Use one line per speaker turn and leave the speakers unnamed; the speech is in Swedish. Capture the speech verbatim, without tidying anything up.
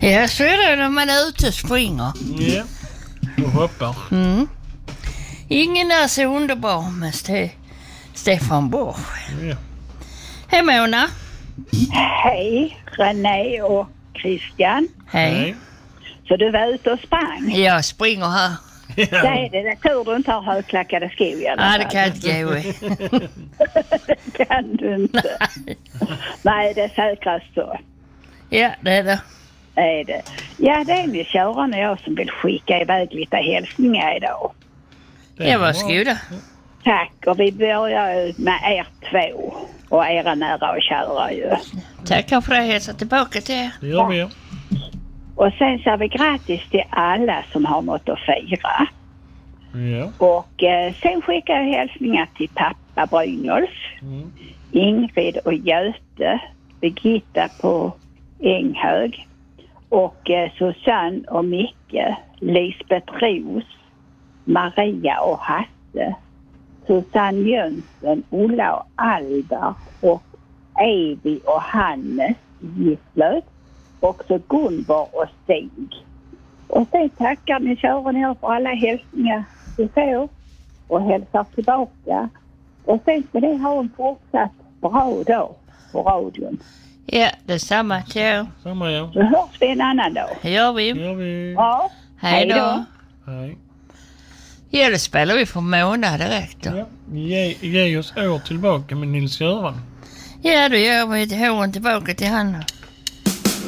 Ja, så är det när man är ute och springer.
Ja, och hoppar.
Mm. Ingen är så underbar med Ste- Stefan Borsch.
Ja.
Hej Mona.
Hej, René och Christian.
Hej.
Hej.
Så du var ute och sprang?
Jag springer här.
Det är det. Det är tur du inte har högklackade skor i alla
Ja,
fall.
det kan jag inte gå i.
Det kan du inte. Nej, det är säkrast så.
Ja, det är det.
Är det. Ja, det är min körande jag som vill skicka iväg lite hälsningar idag.
Ja, varsågoda.
Tack, och vi börjar med er två och era nära och kära ju.
Tackar för att jag hälsar tillbaka till er.
Det gör vi.
Och sen så är vi gratis till alla som har något att fira.
Ja.
Och eh, sen skickar jag hälsningar till pappa Brynolf,
Mm.
Ingrid och Göte, Birgitta på Änghög och eh, Susanne och Micke, Lisbeth Ros, Maria och Hasse, Susanne Jönsson, Ola och Alvar och Evi och Hannes Gislöt och så Gunvar och Stig. Och sen tackar ni kören er för alla hälsningar vi får och hälsar tillbaka. Och sen ska ni ha en fortsatt bra dag på radion.
Ja, detsamma till er.
Samma ja.
Så hörs vi en annan dag.
Det gör vi.
Det gör vi.
Ja,
Hej då.
Hej.
Ja, då spelar vi för Mona direkt då.
Ja. Ge, ge oss år tillbaka med Nils Göran.
Ja, då gör vi håren tillbaka till han.